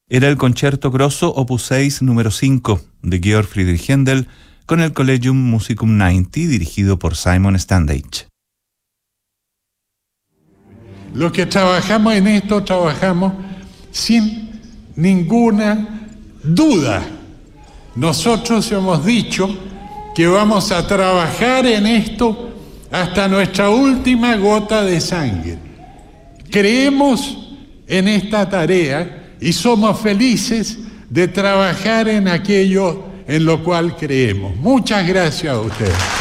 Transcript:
Era el Concerto Grosso Opus 6 número 5 de Georg Friedrich Händel con el Collegium Musicum 90 dirigido por Simon Standage. Los que trabajamos en esto trabajamos sin ninguna duda. Nosotros hemos dicho que vamos a trabajar en esto hasta nuestra última gota de sangre. Creemos en esta tarea y somos felices de trabajar en aquello en lo cual creemos. Muchas gracias a ustedes.